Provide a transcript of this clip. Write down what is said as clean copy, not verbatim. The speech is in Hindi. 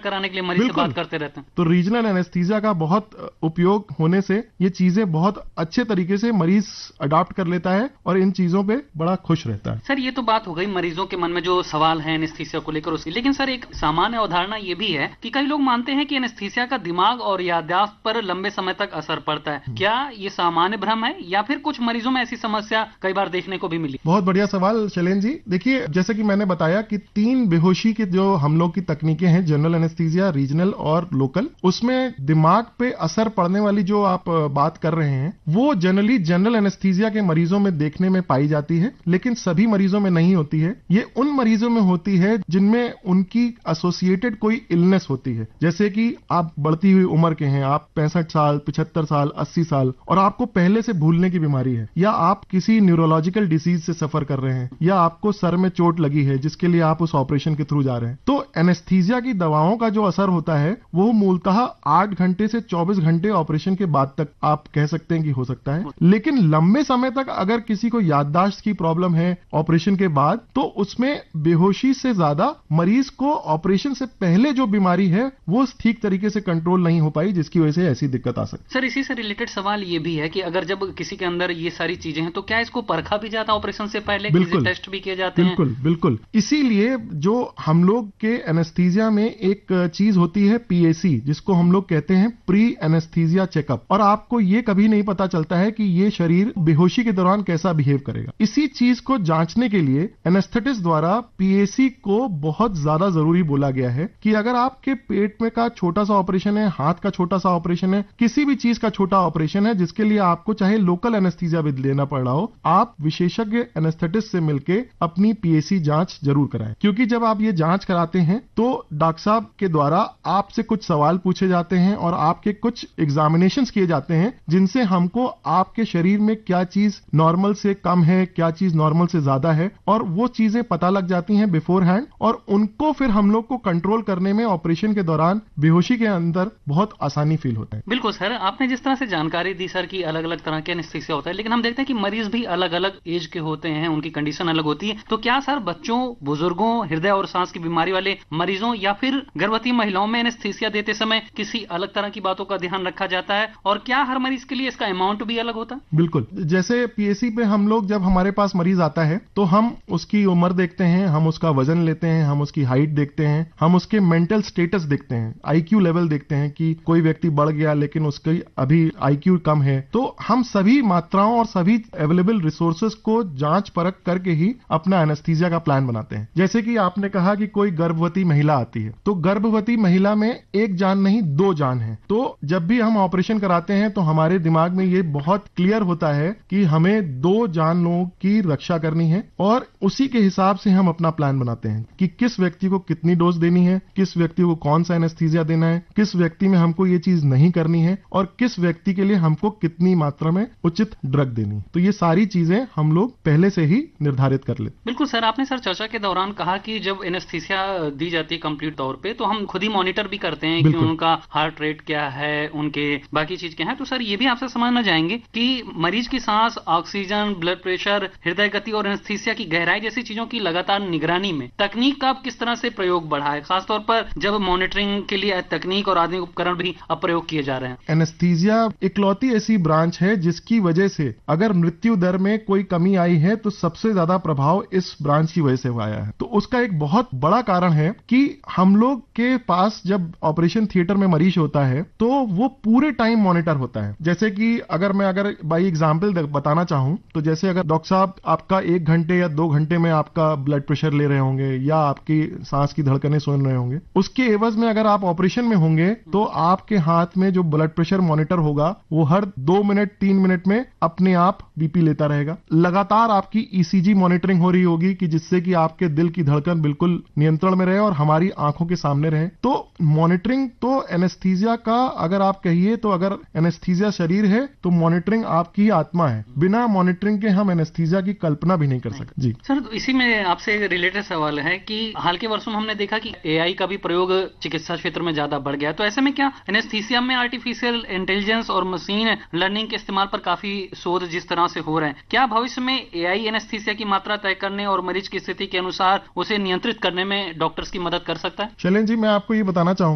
कराने के लिए मरीज से बात करते रहते हैं। तो रीजनल एनेस्थीसिया का बहुत उपयोग होने से ये चीजें बहुत अच्छे तरीके से मरीज अडॉप्ट कर लेता है और इन चीजों पे बड़ा खुश रहता है। सर ये तो बात हो गई मरीजों के मन में जो सवाल है एनेस्थीसिया को लेकर उसकी, लेकिन सर एक सामान्य अवधारणा ये भी है कि कई लोग मानते हैं कि एनेस्थीसिया का दिमाग और याददाश्त पर लंबे समय तक असर पड़ता है। क्या ये सामान्य भ्रम है या फिर कुछ मरीजों में ऐसी समस्या कई बार देखने को भी मिली? बहुत बढ़िया सवाल शैलेंद्र जी। देखिए, जैसे कि मैंने बताया कि 3 बेहोशी के जो हम लोग की तकनीकें हैं, जनरल एनेस्थीसिया, रीजनल और लोकल, उसमें दिमाग पे असर पड़ने वाली जो आप बात कर रहे हैं वो जनरली जनरल एनेस्थीसिया के मरीजों में देखने में पाई जाती है, लेकिन सभी मरीजों में नहीं होती है। ये उन मरीजों में होती है जिनमें उनकी एसोसिएटेड कोई इलनेस होती है, जैसे कि आप बढ़ती हुई उम्र के हैं, आप 65 साल, 75 साल, 80 साल और आपको पहले से भूलने की बीमारी है, या आप किसी न्यूरोलॉजिकल डिसीज से सफर कर रहे हैं, या आपको सर में चोट लगी है जिसके लिए आप उस ऑपरेशन के थ्रू जा रहे हैं। तो एनेस्थीसिया की दवाओं का जो असर होता है वो मूलतः 8 घंटे से 24 घंटे ऑपरेशन के बाद तक आप कह सकते हैं कि हो सकता है। लेकिन लंबे समय तक अगर किसी को याददाश्त की प्रॉब्लम है ऑपरेशन के बाद, तो उसमें बेहोशी से ज्यादा मरीज को ऑपरेशन से पहले जो बीमारी है वो ठीक तरीके से कंट्रोल नहीं हो पाई, जिसकी वजह से ऐसी दिक्कत आ सकती। सर इसी से रिलेटेड सवाल ये भी है कि अगर जब किसी के अंदर ये सारी चीजें हैं तो क्या इसको परखा भी जाता है ऑपरेशन से पहले? बिल्कुल, टेस्ट भी किए जाते हैं? बिल्कुल। इसीलिए जो हम लोग के एनेस्थीसिया में एक चीज होती है पीएसी, जिसको हम लोग कहते हैं प्री एनेस्थीसिया चेकअप, और आपको ये कभी नहीं पता चलता है कि ये शरीर बेहोशी के दौरान कैसा बिहेव करेगा। इसी चीज को जांचने के लिए एनेस्थेटिस्ट द्वारा पीएसी को बहुत ज्यादा जरूरी बोला गया है कि अगर आपके पेट में का छोटा सा ऑपरेशन है, हाथ का छोटा सा ऑपरेशन है, किसी भी चीज का छोटा ऑपरेशन है जिसके लिए आपको चाहे लोकल एनेस्थीसिया भी लेना पड़ रहा हो, आप विशेषज्ञ एनेस्थेटिस्ट से मिलकर अपनी पीएसी जांच जरूर कराएं। क्योंकि जब आप ये जांच कराते हैं तो डॉक्टर साहब के द्वारा आपसे कुछ सवाल पूछे जाते हैं और आपके कुछ एग्जामिनेशंस किए जाते हैं जिनसे हमको आपके शरीर में क्या चीज नॉर्मल से कम है, क्या चीज नॉर्मल से ज्यादा है, और वो चीजें पता लग जाती हैं बिफोर हैंड, और उनको फिर हम लोग को कंट्रोल करने में ऑपरेशन के दौरान बेहोशी के अंदर बहुत आसानी फील होता है। बिल्कुल सर, आपने जिस तरह से जानकारी दी सर की अलग अलग तरह के एनेस्थीसिया होता है, लेकिन हम देखते हैं कि मरीज भी अलग अलग एज के होते हैं, उनकी कंडीशन अलग होती है। तो क्या सर बच्चों, बुजुर्गों, हृदय और सांस की बीमारी वाले मरीजों या फिर गर्भवती महिलाओं में एनेस्थीसिया देते समय किसी अलग तरह की बातों का ध्यान रखा जाता है, और क्या हर मरीज के लिए इसका अमाउंट भी अलग होता है? बिल्कुल। जैसे पीएसी पे हम लोग जब हमारे पास मरीज आता है तो हम उसकी उम्र देखते हैं, हम उसका वजन लेते हैं, हम उसकी हाइट देखते हैं, हम उसके मेंटल स्टेटस देखते हैं, आईक्यू लेवल देखते हैं कि कोई व्यक्ति बढ़ गया लेकिन उसकी अभी आईक्यू कम है। तो हम सभी मात्राओं और सभी अवेलेबल रिसोर्सेज को जांच परख करके ही अपना एनेस्थीसिया का प्लान बनाते हैं। जैसे कि आपने कहा कि कोई गर्भवती महिला आती है, तो गर्भवती महिला में एक जान नहीं 2 जान है। तो जब भी हम ऑपरेशन कराते हैं तो हमारे दिमाग में ये बहुत क्लियर होता है कि हमें 2 जान लोगों की रक्षा करनी है, और उसी के हिसाब से हम अपना प्लान बनाते हैं कि किस व्यक्ति को कितनी डोज देनी है, किस व्यक्ति को कौन सा एनेस्थीसिया देना है, किस व्यक्ति में हमको ये चीज नहीं करनी है, और किस व्यक्ति के लिए हमको कितनी मात्रा में उचित ड्रग देनी है। तो ये सारी चीजें हम लोग पहले से ही निर्धारित कर लेते। बिल्कुल सर, आपने सर चर्चा के दौरान कहा कि जब एनेस्थीसिया दी जाती है कंप्लीट तौर पे तो हम खुद ही मॉनिटर भी करते हैं कि उनका हार्ट रेट क्या है, उनके बाकी चीज क्या है। तो सर ये भी आपसे समझना चाहेंगे कि मरीज की सांस, ऑक्सीजन, ब्लड प्रेशर, हृदय गति और एनेस्थीसिया की गहराई जैसी चीजों की लगातार निगरानी में तकनीक का किस तरह से प्रयोग बढ़ा है, खासतौर पर जब मॉनिटरिंग के लिए तकनीक और आधुनिक उपकरण भी अब प्रयोग किए जा रहे हैं? एनेस्थीसिया इकलौती ऐसी ब्रांच है जिसकी वजह से अगर मृत्यु दर में कोई कमी आई है तो सबसे ज्यादा प्रभाव इस ब्रांच की वजह से आया है। तो उसका एक बहुत बड़ा कारण है कि हम लोग के पास जब ऑपरेशन थिएटर में मरीज होता है तो वो पूरे टाइम मॉनिटर होता है। जैसे कि अगर बाई एग्जांपल बताना चाहूं तो जैसे अगर डॉक्टर साहब आपका 1 घंटे या 2 घंटे में आपका ब्लड प्रेशर ले रहे होंगे या आपकी सांस की धड़कनें सुन रहे होंगे, उसके एवज में अगर आप ऑपरेशन में होंगे तो आपके हाथ में जो ब्लड प्रेशर मॉनिटर होगा वो हर 2 मिनट 3 मिनट में अपने आप बीपी लेता रहेगा। लगातार आपकी ईसीजी मॉनिटरिंग हो रही होगी कि जिससे कि आपके दिल की धड़कन बिल्कुल नियंत्रण में रहे और हमारी आंखों के सामने रहे। तो मॉनिटरिंग तो एनेस्थीसिया का अगर आप कहिए तो अगर एनेस्थीसिया शरीर है तो मॉनिटरिंग आपकी आत्मा है। बिना मॉनिटरिंग के हम एनेस्थीसिया की कल्पना भी नहीं कर सकते। जी सर, तो इसी में आपसे रिलेटेड सवाल है कि हाल के वर्षों में हमने देखा कि एआई का भी प्रयोग चिकित्सा क्षेत्र में ज्यादा बढ़ गया, तो ऐसे में क्या एनेस्थीसिया में आर्टिफिशियल इंटेलिजेंस और मशीन लर्निंग के इस्तेमाल पर काफी शोध जिस तरह से हो रहे हैं, क्या भविष्य में एआई एनेस्थीसिया की मात्रा तय करने और मरीज की स्थिति के अनुसार उसे नियंत्रित करने में डॉक्टर्स की मदद कर सकता है? शैलेंद्र जी, मैं आपको ये बताना चाहूंगा